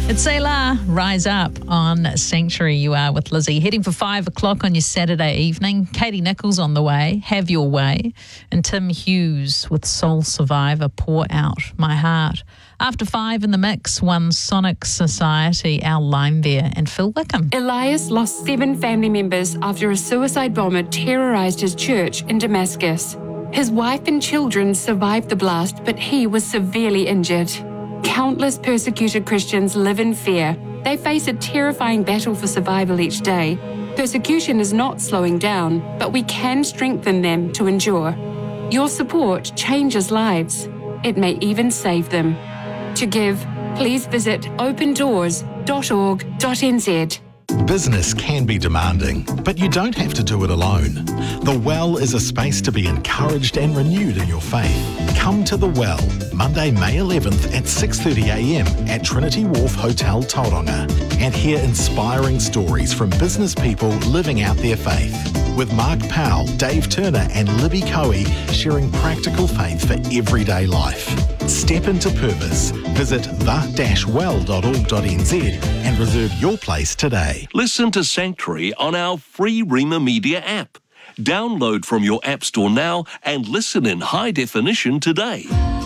It's Selah, Rise Up on Sanctuary. You are with Lizzie. Heading for 5 o'clock on your Saturday evening. Katie Nichols on the way, Have Your Way. And Tim Hughes with Soul Survivor, Pour Out My Heart. After 5 in the mix, One Sonic Society, Al Limebear and Phil Wickham. Elias lost 7 family members after a suicide bomber terrorised his church in Damascus. His wife and children survived the blast, but he was severely injured. Countless persecuted Christians live in fear. They face a terrifying battle for survival each day. Persecution is not slowing down, but we can strengthen them to endure. Your support changes lives. It may even save them. To give, please visit opendoors.org.nz. Business can be demanding, but you don't have to do it alone. The Well is a space to be encouraged and renewed in your faith. Come to The Well, Monday, May 11th at 6:30am at Trinity Wharf Hotel Tauranga, and hear inspiring stories from business people living out their faith. With Mark Powell, Dave Turner and Libby Coe sharing practical faith for everyday life. Step into purpose. Visit the-well.org.nz and reserve your place today. Listen to Sanctuary on our free Rima Media app. Download from your app store now and listen in high definition today.